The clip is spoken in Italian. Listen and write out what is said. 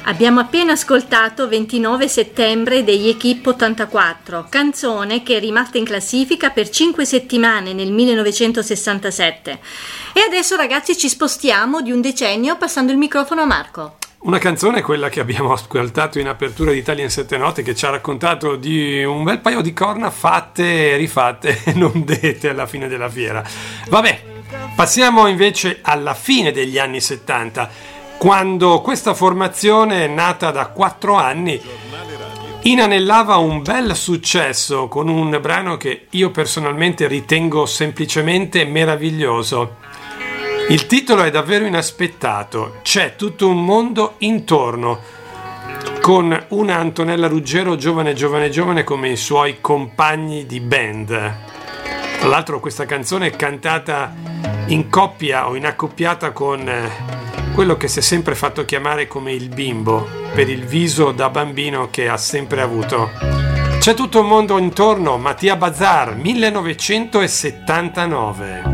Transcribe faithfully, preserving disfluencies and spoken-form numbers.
Abbiamo appena ascoltato ventinove settembre degli Equipe ottantaquattro, canzone che è rimasta in classifica per cinque settimane nel millenovecentosessantasette. E adesso ragazzi ci spostiamo di un decennio passando il microfono a Marco. Una canzone, quella che abbiamo ascoltato in apertura di Italia in sette note, che ci ha raccontato di un bel paio di corna fatte e rifatte e non dette alla fine della fiera. Vabbè, passiamo invece alla fine degli anni settanta, quando questa formazione, nata da quattro anni, inanellava un bel successo con un brano che io personalmente ritengo semplicemente meraviglioso. Il titolo è davvero inaspettato, C'è tutto un mondo intorno, con una Antonella Ruggero giovane giovane giovane come i suoi compagni di band. Tra l'altro questa canzone è cantata in coppia o in accoppiata con quello che si è sempre fatto chiamare come il bimbo, per il viso da bambino che ha sempre avuto. C'è tutto un mondo intorno, Mattia Bazar, millenovecentosettantanove.